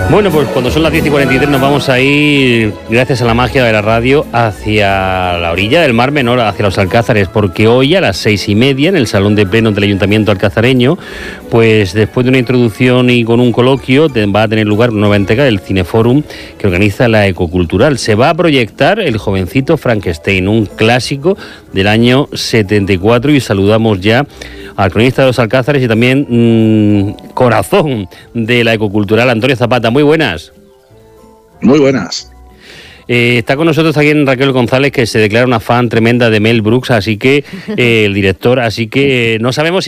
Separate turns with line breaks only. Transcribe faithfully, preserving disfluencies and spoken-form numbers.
Bueno, pues cuando son las diez y cuarenta y tres nos vamos a ir, gracias a la magia de la radio, hacia la orilla del Mar Menor, hacia los Alcázares, porque hoy a las seis y media, en el Salón de Plenos del Ayuntamiento alcazareño, pues después de una introducción y con un coloquio, va a tener lugar una nueva entrega del Cineforum que organiza la Ecocultural. Se va a proyectar El jovencito Frankenstein, un clásico del año setenta y cuatro, y saludamos ya al cronista de los Alcázares y también mmm, corazón de la Ecocultural, Antonio Zapata. Muy buenas.
Muy buenas.
Eh, está con nosotros también Raquel González, que se declara una fan tremenda de Mel Brooks, así que eh, el director, así que eh, no sabemos si